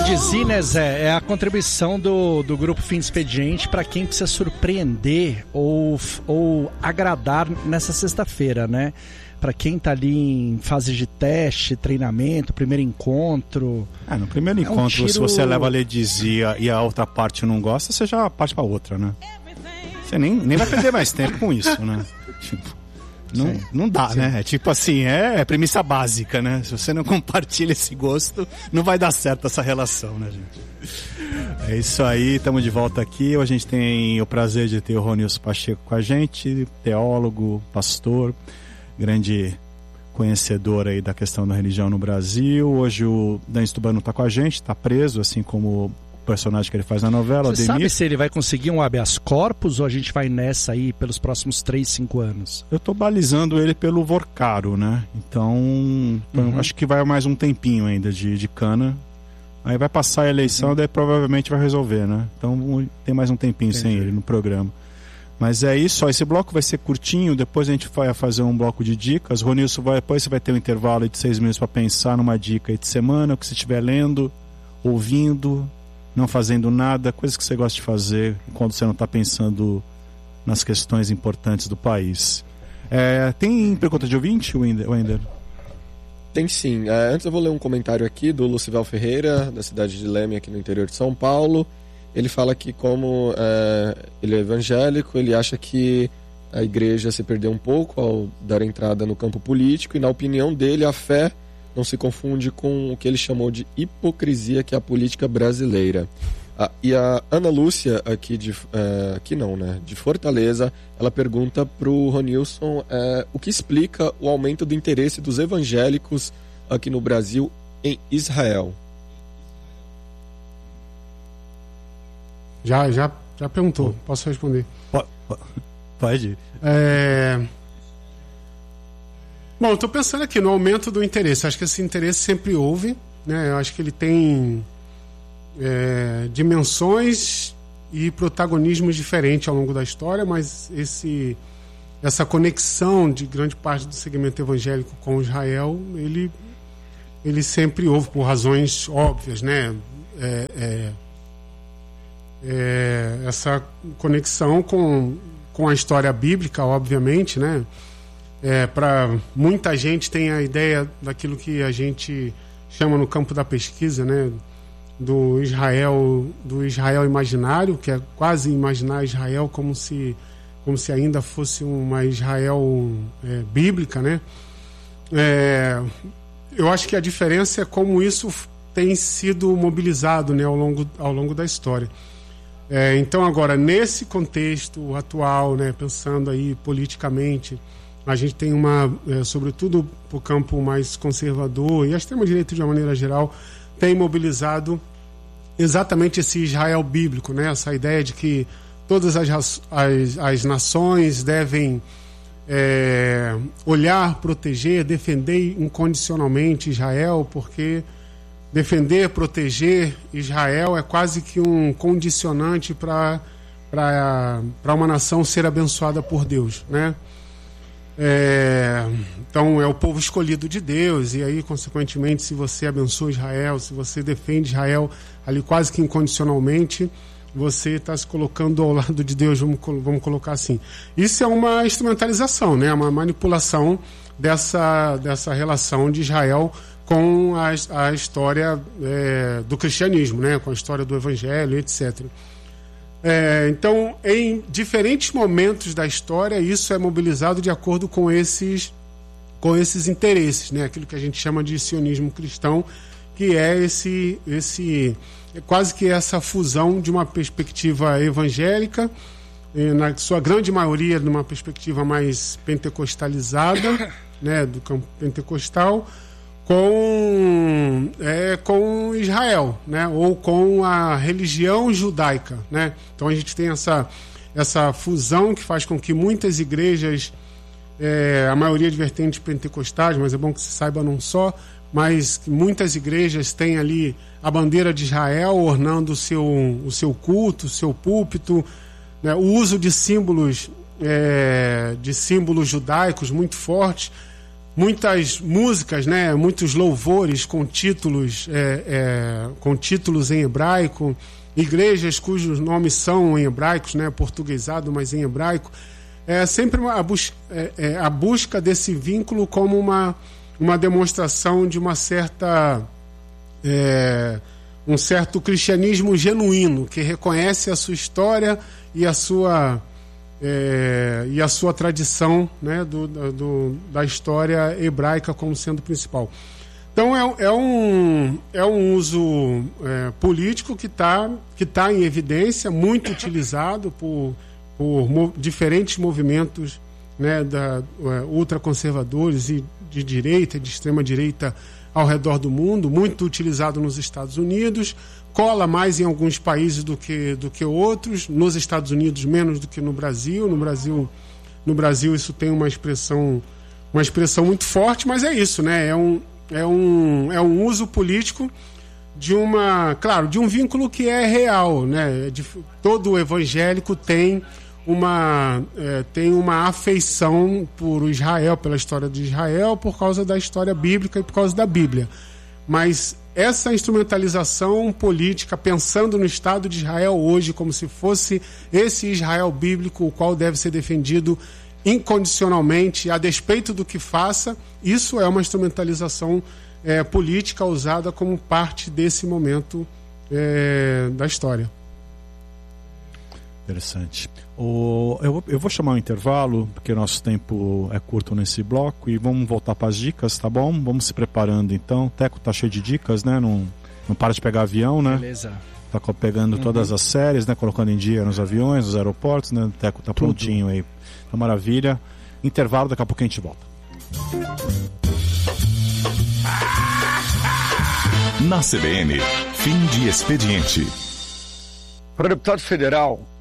Lady Z, né, Zé, é a contribuição do Grupo Fim Expediente para quem precisa surpreender ou agradar nessa sexta-feira, né? Para quem tá ali em fase de teste, treinamento, primeiro encontro. No primeiro encontro, se você leva a Lady Z e a outra parte não gosta, você já parte para outra, né? Você nem vai perder mais tempo com isso, né? Tipo, não dá, sim, né? É tipo assim, é premissa básica, né? Se você não compartilha esse gosto, não vai dar certo essa relação, né, gente? É isso aí, estamos de volta aqui. Hoje a gente tem o prazer de ter o Ronilson Pacheco com a gente, teólogo, pastor, grande conhecedor aí da questão da religião no Brasil. Hoje o Denis Tubano está com a gente, está preso, assim como o personagem que ele faz na novela. Você sabe se ele vai conseguir um habeas corpus ou a gente vai nessa aí pelos próximos 3, 5 anos? Eu tô balizando ele pelo Vorcaro, né? Então acho que vai mais um tempinho ainda de cana. Aí vai passar a eleição, daí provavelmente vai resolver, né? Então tem mais um tempinho sem ele no programa. Mas é isso, ó, esse bloco vai ser curtinho, depois a gente vai fazer um bloco de dicas. Ronilson, depois você vai ter um intervalo de 6 minutos para pensar numa dica aí de semana, o que você estiver lendo, ouvindo, não fazendo nada, coisas que você gosta de fazer quando você não está pensando nas questões importantes do país. Tem pergunta de ouvinte, Wender? Tem sim. Antes eu vou ler um comentário aqui do Lucival Ferreira, da cidade de Leme, aqui no interior de São Paulo. Ele fala que como ele é evangélico, ele acha que a igreja se perdeu um pouco ao dar entrada no campo político e, na opinião dele, a fé não se confunde com o que ele chamou de hipocrisia, que é a política brasileira. E a Ana Lúcia, de Fortaleza, ela pergunta para o Ronilson o que explica o aumento do interesse dos evangélicos aqui no Brasil em Israel. Já perguntou, posso responder? Pode. Bom, eu estou pensando aqui no aumento do interesse. Acho que esse interesse sempre houve, né? Eu acho que ele tem dimensões e protagonismos diferentes ao longo da história, mas essa conexão de grande parte do segmento evangélico com Israel, ele sempre houve por razões óbvias, né? Essa conexão com a história bíblica, obviamente, né? Para muita gente tem a ideia daquilo que a gente chama no campo da pesquisa, né? do Israel imaginário, que é quase imaginar Israel como se ainda fosse uma Israel bíblica, né? Eu acho que a diferença é como isso tem sido mobilizado, né, ao longo da história. Então, agora, nesse contexto atual, né, pensando aí politicamente, a gente tem sobretudo para o campo mais conservador, e a extrema-direita, de uma maneira geral, tem mobilizado exatamente esse Israel bíblico, né? Essa ideia de que todas as nações devem olhar, proteger, defender incondicionalmente Israel, porque defender, proteger Israel é quase que um condicionante para uma nação ser abençoada por Deus, né? Então é o povo escolhido de Deus, e aí consequentemente, se você abençoa Israel, se você defende Israel ali quase que incondicionalmente, você está se colocando ao lado de Deus, vamos colocar assim. Isso é uma instrumentalização, né? Uma manipulação dessa relação de Israel com a história do cristianismo, né? Com a história do evangelho, etc. Então, em diferentes momentos da história, isso é mobilizado de acordo com esses interesses, né? Aquilo que a gente chama de sionismo cristão, que é quase que essa fusão de uma perspectiva evangélica, na sua grande maioria numa perspectiva mais pentecostalizada, né, do campo pentecostal, com Israel, né, ou com a religião judaica, né? Então a gente tem essa fusão que faz com que muitas igrejas, a maioria de vertentes pentecostais, mas é bom que se saiba não só, mas muitas igrejas têm ali a bandeira de Israel ornando o seu culto, o seu púlpito, né? O uso de símbolos judaicos muito fortes. muitas músicas, né, muitos louvores com títulos em hebraico, igrejas cujos nomes são em hebraicos, né, portuguesado, mas em hebraico. É sempre a busca desse vínculo como uma demonstração de uma certa um certo cristianismo genuíno, que reconhece a sua história e a sua tradição, né, da história hebraica como sendo principal. Então é um uso político que tá em evidência, muito utilizado por diferentes movimentos, né, ultraconservadores e de direita e de extrema direita ao redor do mundo, muito utilizado nos Estados Unidos, cola mais em alguns países do que outros, nos Estados Unidos menos do que no Brasil. No Brasil isso tem uma expressão muito forte, mas é isso, né? É um uso político de um vínculo que é real, né? Todo evangélico tem uma afeição por Israel, pela história de Israel, por causa da história bíblica e por causa da Bíblia. Mas essa instrumentalização política, pensando no Estado de Israel hoje como se fosse esse Israel bíblico, o qual deve ser defendido incondicionalmente, a despeito do que faça, isso é uma instrumentalização política usada como parte desse momento da história. Interessante. Eu vou chamar um intervalo, porque nosso tempo é curto nesse bloco, e vamos voltar para as dicas, tá bom? Vamos se preparando então. O Teco tá cheio de dicas, né? Não para de pegar avião, né? Beleza. Tá pegando todas as séries, né? Colocando em dia nos aviões, nos aeroportos, né? O Teco tá prontinho aí. Tá maravilha. Intervalo, daqui a pouco a gente volta. Na CBN, fim de expediente. Para deputado federal,